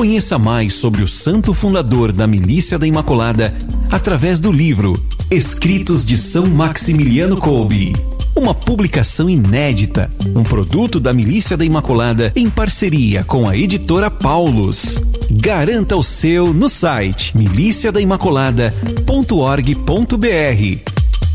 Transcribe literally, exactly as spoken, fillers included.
Conheça mais sobre o santo fundador da Milícia da Imaculada através do livro Escritos de São Maximiliano Kolbe. Uma publicação inédita, um produto da Milícia da Imaculada em parceria com a editora Paulus. Garanta o seu no site milícia da imaculada ponto org ponto br.